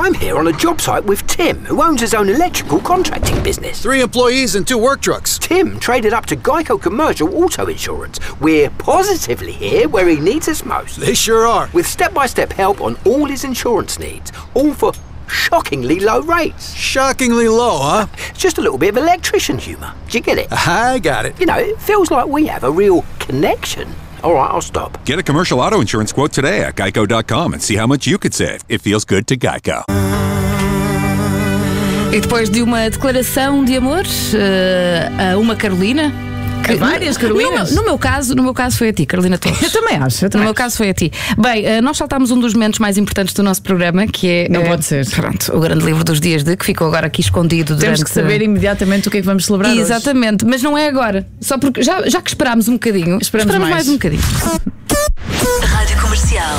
I'm here on a job site with Tim, who owns his own electrical contracting business. 3 employees and 2 work trucks. Tim traded up to Geico Commercial Auto Insurance. We're positively here where he needs us most. They sure are. With step-by-step help on all his insurance needs, all for shockingly low rates. Shockingly low, huh? It's just a little bit of electrician humour. Do you get it? I got it. You know, it feels like we have a real connection. All right, I'll stop. Get a commercial auto insurance quote today at geico.com and see how much you could save. It feels good to Geico. E depois de uma declaração de amor a uma Carolina. Várias Carolinas? No meu caso foi a ti, Carolina Torres. Eu também acho. No meu caso foi a ti. Bem, nós saltámos um dos momentos mais importantes do nosso programa, que é... Não pode ser. Pronto, o grande livro dos dias de que ficou agora aqui escondido. Temos que saber imediatamente o que é que vamos celebrar hoje. Exatamente, mas não é agora. Só porque já que esperámos um bocadinho, esperamos mais um bocadinho. Rádio Comercial.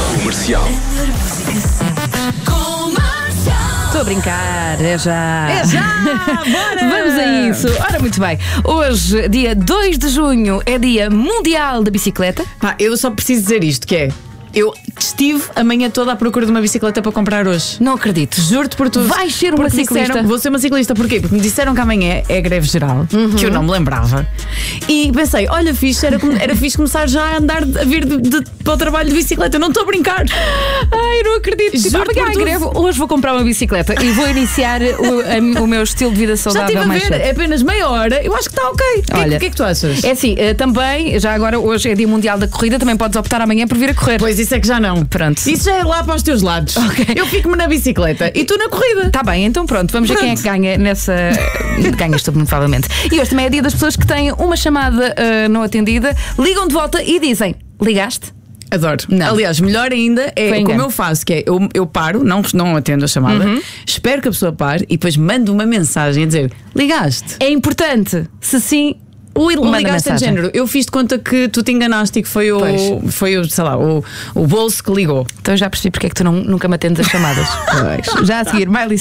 Estou a brincar, é já! Bora! Vamos a isso! Ora, muito bem. Hoje, dia 2 de junho, é dia mundial da bicicleta. Eu só preciso dizer isto, que é... Eu estive a manhã toda à procura de uma bicicleta para comprar hoje. Não acredito. Juro-te por tudo. Vais ser uma ciclista? Vou ser uma ciclista. Porquê? Porque me disseram que amanhã é greve geral, que eu não me lembrava. E pensei, olha, fixe, era fixe começar já a andar, a vir para o trabalho de bicicleta. Eu não estou a brincar. Ai, não acredito. Juro-te por tudo. Greve. Hoje vou comprar uma bicicleta e vou iniciar o meu estilo de vida saudável. Já estive a mais ver, cedo. é apenas meia hora. Eu acho que está ok. Olha, o que é que tu achas? É assim, também, já agora hoje é dia mundial da corrida, também podes optar amanhã por vir a correr. Pois isso é que já não. Pronto. Isso já é lá para os teus lados. Ok. Eu fico-me na bicicleta e tu na corrida. Tá bem, então pronto, vamos ver quem é que ganha nessa. Ganhas tu, muito provavelmente. E hoje também é dia das pessoas que têm uma chamada não atendida, ligam de volta e dizem: ligaste? Adoro. Não. Aliás, melhor ainda é como eu faço, que é eu paro, não atendo a chamada, espero que a pessoa pare e depois mando uma mensagem a dizer: ligaste? É importante, se sim. O manda ligaste de mensagem. género. Eu fiz de conta que tu te enganaste e que foi sei lá, o bolso que ligou. Então já percebi porque é que tu nunca me atendes as chamadas. Já a seguir, Miley